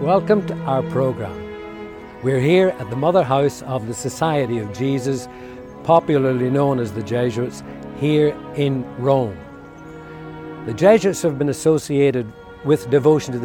Welcome to our program. We're here at the Mother House of the Society of Jesus, popularly known as the Jesuits, here in Rome. The Jesuits have been associated with devotion to